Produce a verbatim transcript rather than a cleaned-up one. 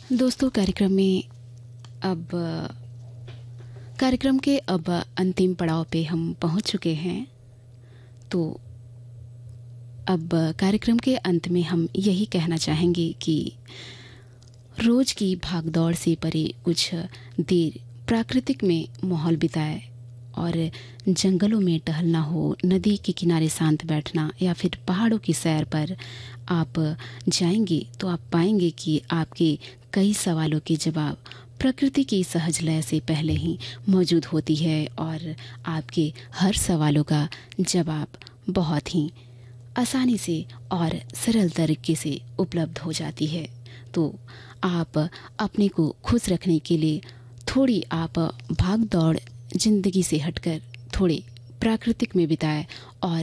दोस्तों कार्यक्रम में अब कार्यक्रम के अब अंतिम पड़ाव पे हम पहुंच चुके हैं। तो अब कार्यक्रम के अंत में हम यही कहना चाहेंगे कि रोज की भागदौड़ से परे कुछ देर प्राकृतिक में माहौल बिताए और जंगलों में टहलना हो, नदी के किनारे शांत बैठना या फिर पहाड़ों की सैर पर आप जाएंगे तो आप पाएंगे कि आपके कई सवालों के जवाब प्रकृति की सहज लय से पहले ही मौजूद होती है और आपके हर सवालों का जवाब बहुत ही आसानी से और सरल तरीके से उपलब्ध हो जाती है। तो आप अपने को खुश रखने के लिए थोड़ी आप भाग दौड़ जिंदगी से हटकर थोड़े प्राकृतिक में बिताएं और